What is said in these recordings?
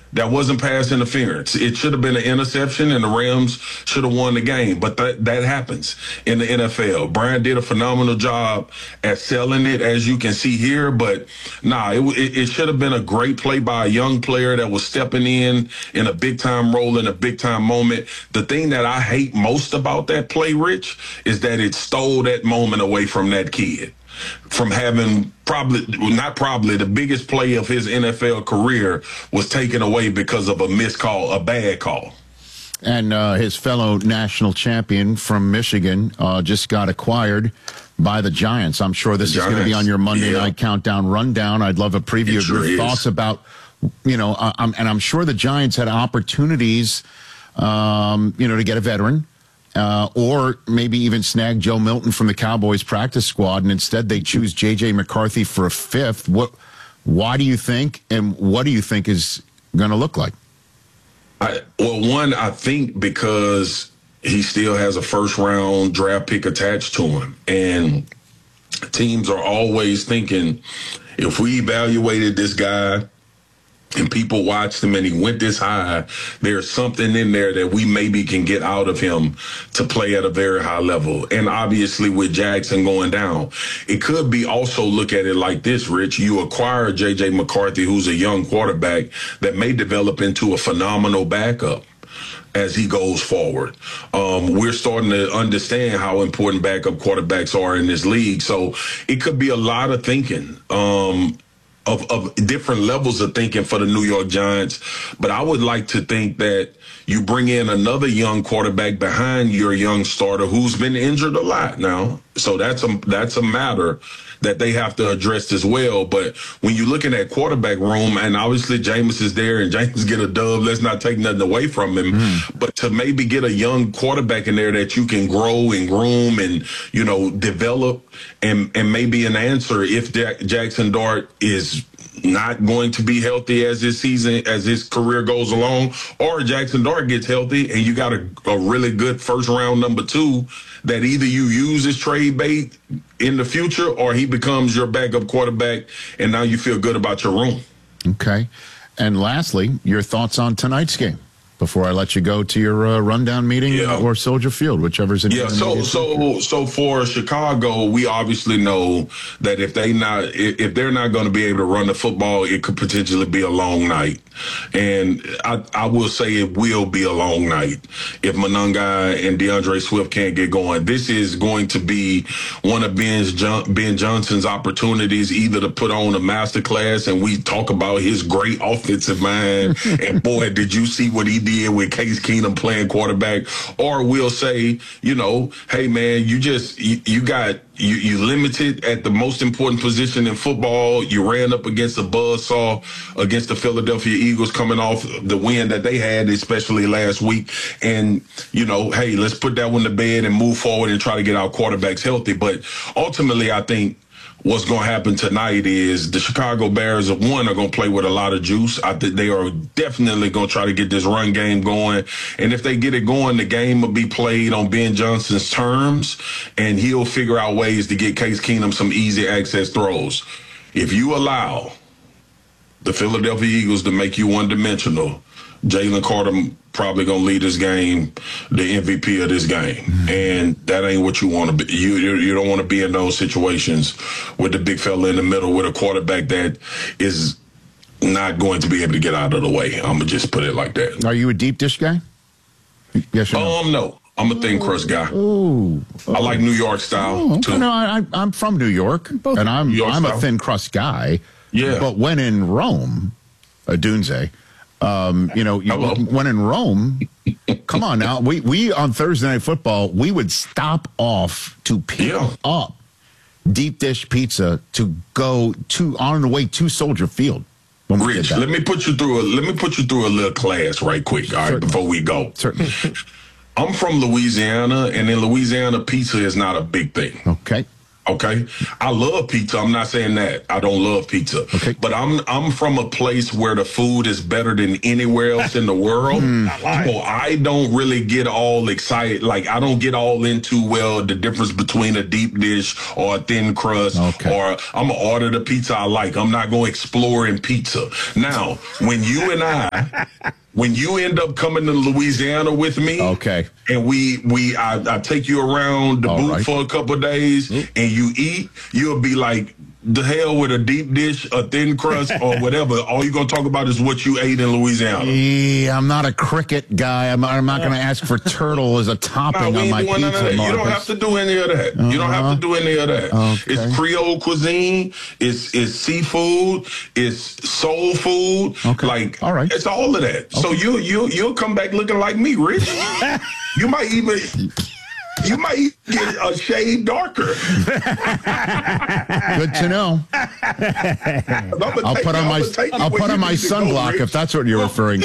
That wasn't pass interference. It should have been an interception, and the Rams should have won the game. But that happens in the NFL. Brian did a phenomenal job at selling it, as you can see here. But it should have been a great play by a young player that was stepping in a big-time role in a big-time moment. The thing that I hate most about that play, Rich, is that it stole that moment away from that kid. From having the biggest play of his NFL career was taken away because of a missed call, a bad call. And his fellow national champion from Michigan just got acquired by the Giants. I'm sure this is going to be on your Monday night countdown rundown. I'd love a preview of your thoughts about, and I'm sure the Giants had opportunities, to get a veteran. Or maybe even snag Joe Milton from the Cowboys practice squad, and instead they choose J.J. McCarthy for a fifth. Why do you think, and what do you think is going to look like? I think because he still has a first-round draft pick attached to him, and teams are always thinking, if we evaluated this guy and people watched him and he went this high, there's something in there that we maybe can get out of him to play at a very high level. And obviously with Jackson going down, it could be also look at it like this, Rich. You acquire J.J. McCarthy, who's a young quarterback that may develop into a phenomenal backup as he goes forward. We're starting to understand how important backup quarterbacks are in this league. So it could be a lot of thinking. Of different levels of thinking for the New York Giants. But I would like to think that you bring in another young quarterback behind your young starter who's been injured a lot now. So that's a matter that they have to address as well. But when you look at that quarterback room, and obviously Jameis is there and Jameis get a dub, let's not take nothing away from him. But to maybe get a young quarterback in there that you can grow and groom and, develop and maybe an answer if Jackson Dart is not going to be healthy as his career goes along, or Jackson Dart gets healthy and you got a really good first round number 2 that either you use as trade bait in the future or he becomes your backup quarterback and now you feel good about your room. Okay. And lastly, your thoughts on tonight's game before I let you go to your rundown meeting or Soldier Field, whichever's in. So for Chicago, we obviously know that if they're not going to be able to run the football, it could potentially be a long night. And I will say it will be a long night if Monangai and DeAndre Swift can't get going. This is going to be one of Ben Johnson's opportunities either to put on a masterclass, and we talk about his great offensive mind. And boy, did you see what he did with Case Keenum playing quarterback? Or we'll say, hey man, you limited at the most important position in football. You ran up against a buzzsaw against the Philadelphia Eagles coming off the win that they had, especially last week. And, hey, let's put that one to bed and move forward and try to get our quarterbacks healthy. But ultimately, I think what's going to happen tonight is the Chicago Bears, are going to play with a lot of juice. I think they are definitely going to try to get this run game going. And if they get it going, the game will be played on Ben Johnson's terms, and he'll figure out ways to get Case Keenum some easy access throws. If you allow the Philadelphia Eagles to make you one-dimensional, Jalen Carter probably going to lead this game, the MVP of this game. And that ain't what you want to be. You don't want to be in those situations with the big fella in the middle with a quarterback that is not going to be able to get out of the way. I'm going to just put it like that. Are you a deep dish guy? Yes or no? No. I'm a thin crust guy. I like New York style, too. No, I'm from New York, and I'm a thin crust guy. Yeah. But when in Rome, Dunze, when in Rome, come on now, we on Thursday Night Football, we would stop off to pick up deep dish pizza to go on the way to Soldier Field. Rich, let me put you through a little class right quick, all right, before we go. Certainly. I'm from Louisiana, and in Louisiana, pizza is not a big thing. Okay. Okay, I love pizza. I'm not saying that I don't love pizza, but I'm from a place where the food is better than anywhere else in the world. So I don't really get all excited. Like, I don't get all into the difference between a deep dish or a thin crust. Or I'm gonna order the pizza I like. I'm not gonna explore in pizza. Now, when you and I. When you end up coming to Louisiana with me, and I take you around the booth for a couple of days, and you eat, you'll be like, the hell with a deep dish, a thin crust, or whatever. All you're going to talk about is what you ate in Louisiana. Yeah, I'm not a cricket guy. I'm not going to ask for turtle as a topping on my pizza. You don't have to do any of that. You don't have to do any of that. It's Creole cuisine. It's seafood. It's soul food. Like, it's all of that. So you'll come back looking like me, Rich. You might get a shade darker. Good to know. I'll put on my sunblock if that's what you're referring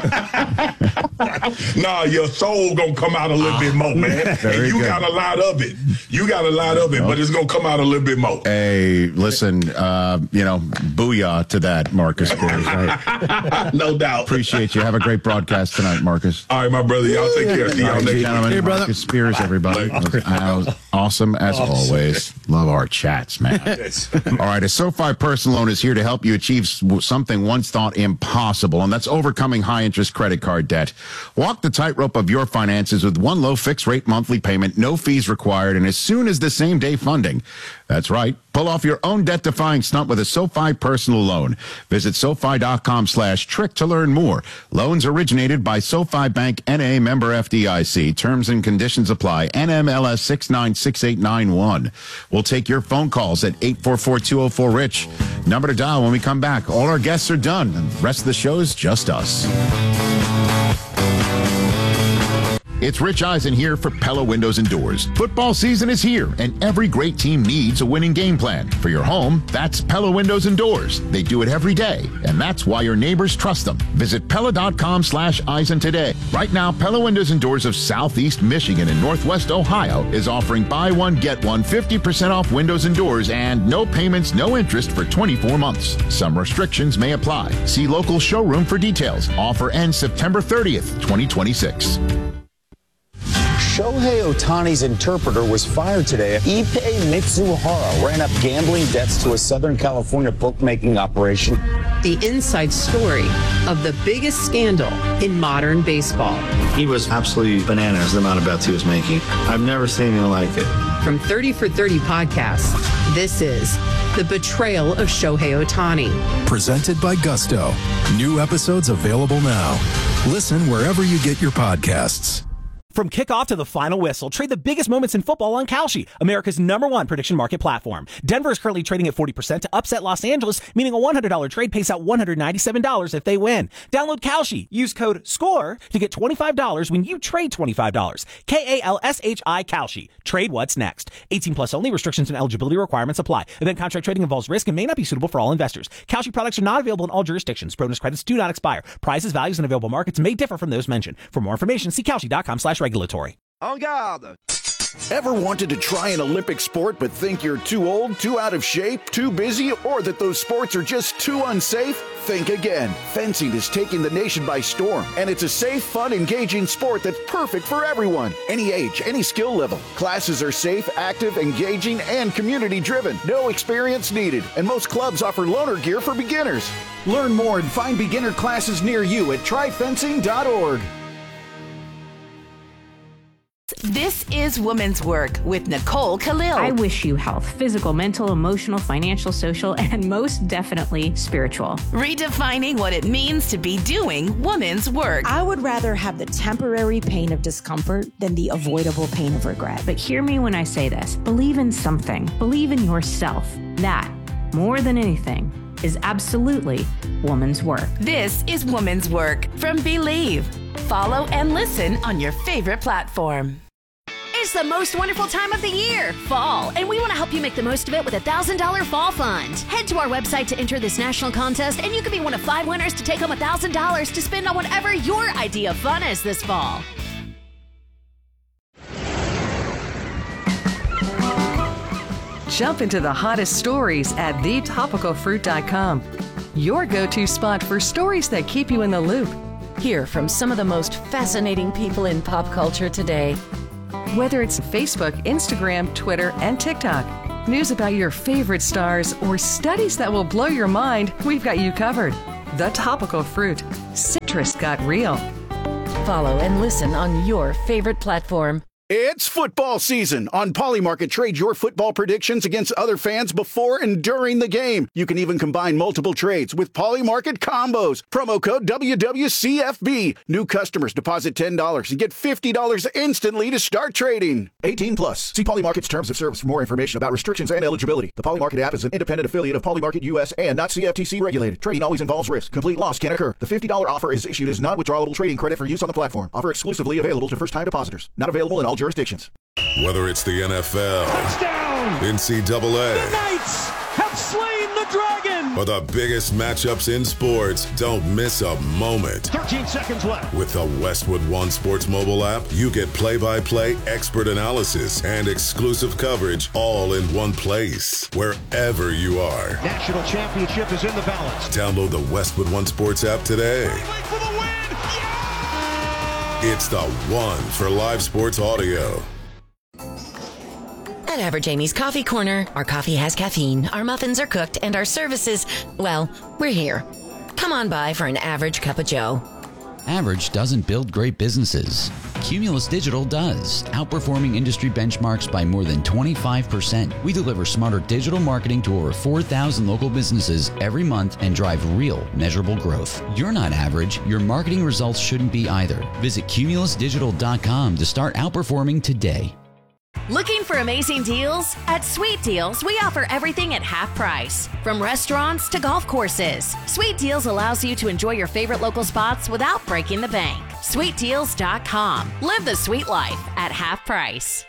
to. Nah, your soul gonna come out a little bit more, man. And you got a lot of it. But it's gonna come out a little bit more. Hey, listen, booyah to that, Marcus Spears. Right? No doubt. Appreciate you. Have a great broadcast tonight, Marcus. All right, my brother. Y'all take care. See y'all next time. Hey, brother. Marcus Spears, everybody. Awesome as always. Love our chats, man. All right, a SoFi personal loan is here to help you achieve something once thought impossible, and that's overcoming high-interest credit card debt. Walk the tightrope of your finances with one low fixed-rate monthly payment, no fees required, and as soon as the same-day funding. That's right. Pull off your own debt-defying stunt with a SoFi personal loan. Visit SoFi.com/trick to learn more. Loans originated by SoFi Bank N.A. member FDIC. Terms and conditions apply. NMLS 696891. We'll take your phone calls at 844-204-RICH. Number to dial when we come back. All our guests are done. And the rest of the show is just us. It's Rich Eisen here for Pella Windows and Doors. Football season is here, and every great team needs a winning game plan. For your home, that's Pella Windows and Doors. They do it every day, and that's why your neighbors trust them. Visit Pella.com/Eisen today. Right now, Pella Windows and Doors of Southeast Michigan and Northwest Ohio is offering buy one, get one, 50% off windows and doors, and no payments, no interest for 24 months. Some restrictions may apply. See local showroom for details. Offer ends September 30th, 2026. Shohei Ohtani's interpreter was fired today. Ippei Mitsuhara ran up gambling debts to a Southern California bookmaking operation. The inside story of the biggest scandal in modern baseball. He was absolutely bananas, the amount of bets he was making. I've never seen anything like it. From 30 for 30 podcasts, this is The Betrayal of Shohei Ohtani. Presented by Gusto. New episodes available now. Listen wherever you get your podcasts. From kickoff to the final whistle, trade the biggest moments in football on Kalshi, America's #1 prediction market platform. Denver is currently trading at 40% to upset Los Angeles, meaning a $100 trade pays out $197 if they win. Download Kalshi. Use code SCORE to get $25 when you trade $25. KALSHI Kalshi. Trade what's next. 18 plus only. Restrictions and eligibility requirements apply. Event contract trading involves risk and may not be suitable for all investors. Kalshi products are not available in all jurisdictions. Bonus credits do not expire. Prices, values, and available markets may differ from those mentioned. For more information, see Kalshi.com/regulatory. En garde! Ever wanted to try an Olympic sport but think you're too old, too out of shape, too busy, or that those sports are just too unsafe? Think again. Fencing is taking the nation by storm, and it's a safe, fun, engaging sport that's perfect for everyone. Any age, any skill level. Classes are safe, active, engaging, and community-driven. No experience needed, and most clubs offer loaner gear for beginners. Learn more and find beginner classes near you at tryfencing.org. This is Women's Work with Nicole Khalil. I wish you health, physical, mental, emotional, financial, social, and most definitely spiritual. Redefining what it means to be doing women's work. I would rather have the temporary pain of discomfort than the avoidable pain of regret. But hear me when I say this. Believe in something. Believe in yourself. That, more than anything, is absolutely woman's work. This is Woman's Work from Believe. Follow and listen on your favorite platform. It's the most wonderful time of the year, fall, and we want to help you make the most of it with a $1,000 fall fund. Head to our website to enter this national contest, and you can be one of 5 winners to take home $1,000 to spend on whatever your idea of fun is this fall. Jump into the hottest stories at thetopicalfruit.com. Your go-to spot for stories that keep you in the loop. Hear from some of the most fascinating people in pop culture today. Whether it's Facebook, Instagram, Twitter, and TikTok, news about your favorite stars, or studies that will blow your mind, we've got you covered. The Topical Fruit. Citrus got real. Follow and listen on your favorite platform. It's football season. On Polymarket, trade your football predictions against other fans before and during the game. You can even combine multiple trades with Polymarket combos. Promo code WWCFB. New customers deposit $10 and get $50 instantly to start trading. 18 plus. See Polymarket's terms of service for more information about restrictions and eligibility. The Polymarket app is an independent affiliate of Polymarket US and not CFTC regulated. Trading always involves risk. Complete loss can occur. The $50 offer is issued as non-withdrawable trading credit for use on the platform. Offer exclusively available to first-time depositors. Not available in all jurisdictions. Whether it's the NFL, touchdown, NCAA, the Knights have slain the dragon, or the biggest matchups in sports, don't miss a moment. 13 seconds left. With the Westwood One Sports mobile app, you get play-by-play expert analysis and exclusive coverage all in one place, wherever you are. National championship is in the balance. Download the Westwood One Sports app today. It's the one for live sports audio. At Average Amy's Coffee Corner, our coffee has caffeine, our muffins are cooked, and our services, well, we're here. Come on by for an average cup of joe. Average doesn't build great businesses. Cumulus Digital does, outperforming industry benchmarks by more than 25%. We deliver smarter digital marketing to over 4,000 local businesses every month and drive real, measurable growth. You're not average. Your marketing results shouldn't be either. Visit cumulusdigital.com to start outperforming today. Looking for amazing deals? At Sweet Deals, we offer everything at half price. From restaurants to golf courses, Sweet Deals allows you to enjoy your favorite local spots without breaking the bank. SweetDeals.com. Live the sweet life at half price.